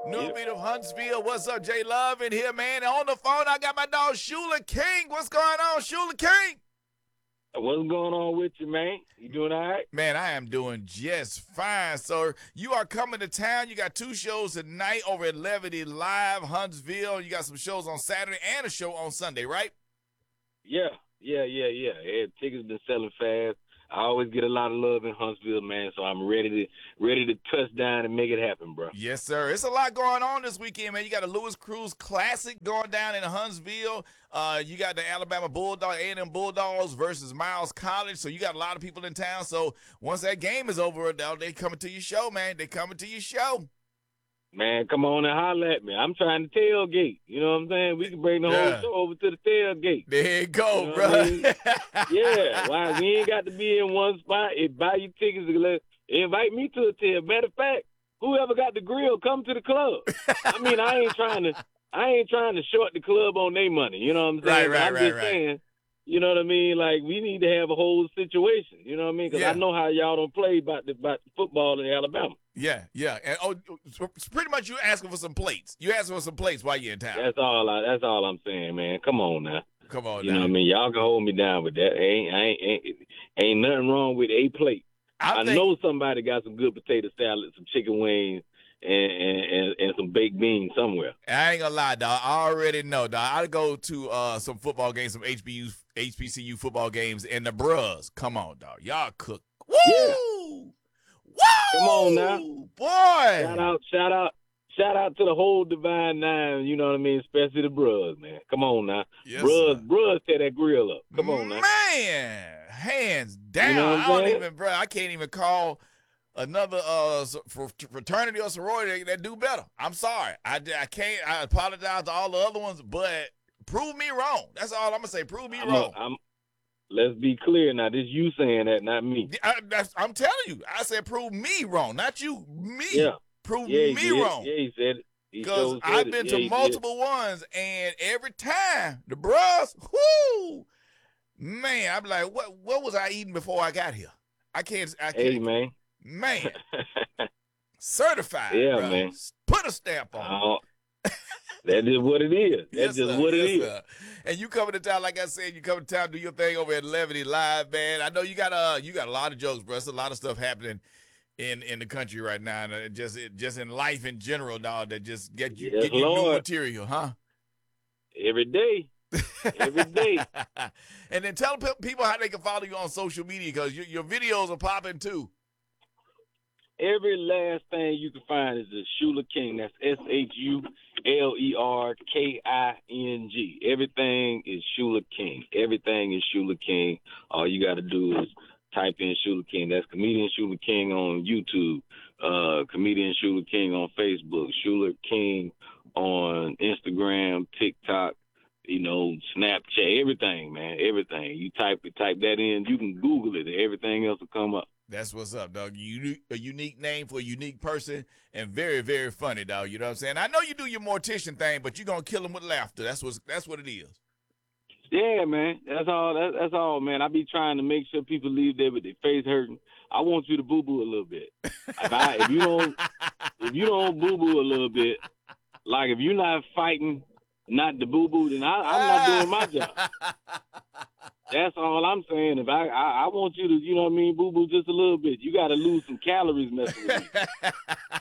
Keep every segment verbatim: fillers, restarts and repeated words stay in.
New Yep. beat of Huntsville. What's up, J Love in here, man? And on the phone, I got my dog Shula King. What's going on, Shula King? What's going on with you, man? You doing all right? Man, I am doing just fine, sir. You are coming to town. You got two shows tonight over at Levity Live, Huntsville. You got some shows on Saturday and a show on Sunday, right? Yeah, yeah, yeah, yeah. yeah tickets been selling fast. I always get a lot of love in Huntsville, man. So I'm ready to ready to touch down and make it happen, bro. Yes, sir. It's a lot going on this weekend, man. You got a Lewis Cruz Classic going down in Huntsville. Uh, you got the Alabama Bulldog, A and M Bulldogs versus Miles College. So you got a lot of people in town. So once that game is over, they coming to your show, man. They coming to your show. Man, come on and holler at me. I'm trying to tailgate. You know what I'm saying? We can bring the Yeah. whole show over to the tailgate. There you go, You know bro. what I mean? Yeah, why we ain't got to be in one spot. It buy you tickets. To let, invite me to a tail. Matter of fact, whoever got the grill, come to the club. I mean, I ain't trying to. I ain't trying to short the club on their money. You know what I'm saying? Right, right, I'm right, just right. saying. You know what I mean? Like, we need to have a whole situation. You know what I mean? Because Yeah. I know how y'all don't play about the, about the football in Alabama. Yeah, yeah. And oh, so pretty much you asking for some plates. You asking for some plates while you're in town. That's all. I, that's all I'm saying, man. Come on now. Come on You now. know what I mean? Y'all can hold me down with that. Ain't ain't ain't, ain't nothing wrong with a plate. I, I think, know somebody got some good potato salad, some chicken wings, and and, and, and some baked beans somewhere. I ain't gonna lie, dog. I already know, dog. I go to uh, some football games, some H B U, H B C U football games, and the bruhs. Come on, dog. Y'all cook. Woo! Yeah. Woo! Come on now. Boy. Shout out, shout out, shout out to the whole Divine Nine. You know what I mean? Especially the bros, man. Come on now, Yes, bros, sir. bros, tear that grill up. Come on now. Man, hands down. know what I'm I don't saying? even, bro. I can't even call another uh for fraternity or sorority that do better. I'm sorry. I, I can't. I apologize to all the other ones, but prove me wrong. That's all I'm gonna say. Prove me I'm, wrong. a, I'm Let's be clear now. This you saying that, not me. I, that's, I'm telling you. I said prove me wrong, not you. Me. Yeah. Prove Yeah, he me did. wrong. Yeah, he said it. He Because sure said I've it. been Yeah, to he did. multiple ones, and every time the bros, whoo, man, I'm like, what? What was I eating before I got here? I can't. I can't. Hey, man. Man, certified. Yeah, bruh. man. Put a stamp on. it. Oh, that is what it is. Yes, That's just sir. what it Yes, is. sir. And you coming to town, like I said, you come to town, do your thing over at Levity Live, man. I know you got uh, you got a lot of jokes, bro. There's a lot of stuff happening in in the country right now, and it just it, just in life in general, dog. That just get you Yes, get you new Lord. material, huh? Every day. Every day. And then tell pe- people how they can follow you on social media, because your, your videos are popping too. Every last thing you can find is the Shula King. That's S H U L E R K I N G. Everything is Shula King. Everything is Shula King. All you got to do is type in Shula King. That's Comedian Shula King on YouTube. Uh, Comedian Shula King on Facebook. Shula King on Instagram, TikTok, you know, Snapchat, everything, man, everything. You type it, type that in. You can Google it, and everything else will come up. That's what's up, dog. Unique, a unique name for a unique person, and very, very funny, dog. You know what I'm saying? I know you do your mortician thing, but you're gonna kill them with laughter. That's what that's what it is. Yeah, man. That's all. That's, that's all, man. I be trying to make sure people leave there with their face hurting. I want you to boo boo a little bit. If, I, if you don't, if you don't boo boo a little bit, like if you're not fighting not to boo boo, then I, I'm not doing my job. That's all I'm saying. If I, I, I want you to, you know what I mean, boo boo just a little bit. You got to lose some calories messing with me.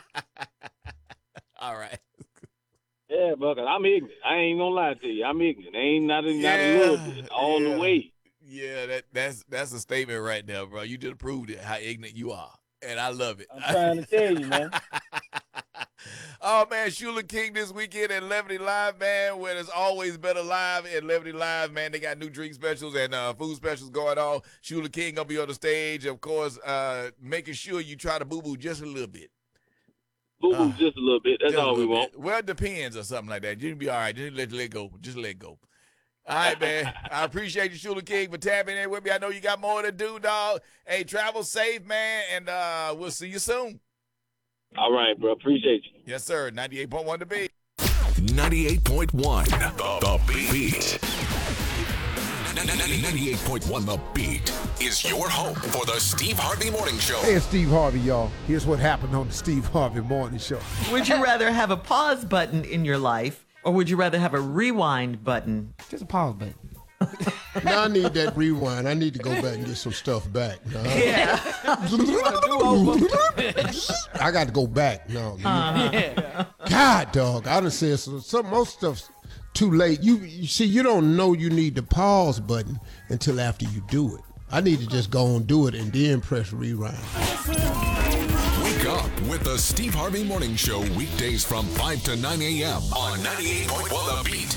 All right. Yeah, but I'm ignorant. I ain't gonna lie to you. I'm ignorant. Ain't not, not Yeah, a little bit. All yeah. the way. Yeah, that that's that's a statement right there, bro. You just proved it how ignorant you are, and I love it. I'm trying to tell you, man. Oh man, Shula King this weekend at Levity Live, man. Where there's always better live at Levity Live, man. They got new drink specials and uh, food specials going on. Shula King gonna be on the stage, of course, uh, making sure you try to boo boo just a little bit. Boo boo Uh, just a little bit. That's Just a all we little want. bit. Well, it depends or something like that. You'll be all right. Just let, let go. Just let go. All right, man. I appreciate you, Shula King, for tapping in with me. I know you got more to do, dog. Hey, travel safe, man, and uh, we'll see you soon. All right, bro. Appreciate you. Yes, sir. ninety-eight point one The Beat. ninety-eight point one The, the Beat. ninety-eight point one The Beat is your home for the Steve Harvey Morning Show. Hey, it's Steve Harvey, y'all. Here's what happened on the Steve Harvey Morning Show. Would you rather have a pause button in your life, or would you rather have a rewind button? Just a pause button. Now I need that rewind. I need to go back and get some stuff back. No. Yeah. I got to go back. No. Uh-huh. Yeah. God, dog. I done said some, some most stuff's too late. You, you see, you don't know you need the pause button until after you do it. I need to just go and do it and then press rewind. Wake up with the Steve Harvey Morning Show weekdays from five to nine a.m. on ninety-eight point one The Beat.